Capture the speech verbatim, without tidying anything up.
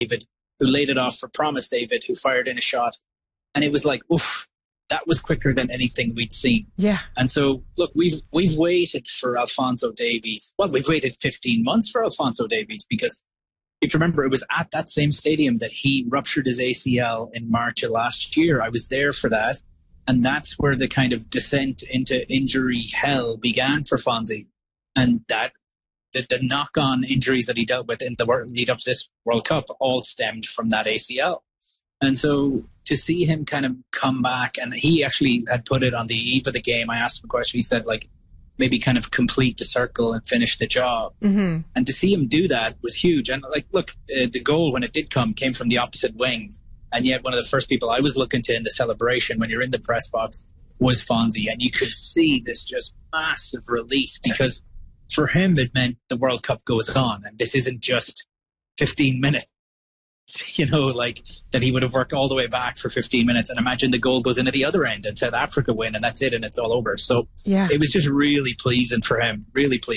David, who laid it off for Promise David, who fired in a shot. And it was like, oof, that was quicker than anything we'd seen. Yeah. And so, look, we've we've waited for Alphonso Davies. Well, we've waited fifteen months for Alphonso Davies, because if you remember, it was at that same stadium that he ruptured his A C L in March of last year. I was there for that. And that's where the kind of descent into injury hell began for Fonzie. And that the, the knock-on injuries that he dealt with in the lead up to this World Cup all stemmed from that A C L. And so to see him kind of come back, and he actually had put it on the eve of the game. I asked him a question. He said, like, maybe kind of complete the circle and finish the job. Mm-hmm. And to see him do that was huge. And like, look, uh, the goal when it did come came from the opposite wing. And yet one of the first people I was looking to in the celebration when you're in the press box was Fonzie. And you could see this just massive release, because for him it meant the World Cup goes on. And this isn't just fifteen minutes, you know, like that he would have worked all the way back for fifteen minutes. And imagine the goal goes in at the other end and South Africa win, and that's it, and it's all over. So yeah. It was just really pleasing for him, really pleasing.